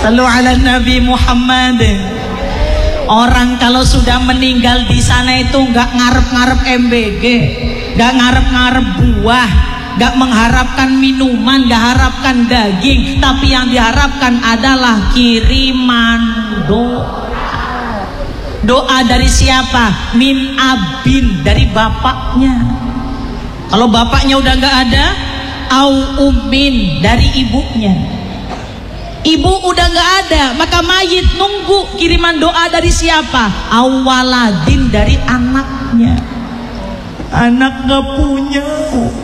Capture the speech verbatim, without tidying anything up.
Sallu ala Nabi Muhammad. Orang kalau sudah meninggal di sana itu nggak ngarep-ngarep M B G, nggak ngarep-ngarep buah, nggak mengharapkan minuman, nggak harapkan daging, tapi yang diharapkan adalah kiriman doa. Doa dari siapa? Min abin, dari bapaknya. Kalau bapaknya udah nggak ada, au ummin, dari ibunya. Ibu udah nggak ada, maka mayit nunggu kiriman doa dari siapa? Awaladin, dari anaknya. Anak nggak punya,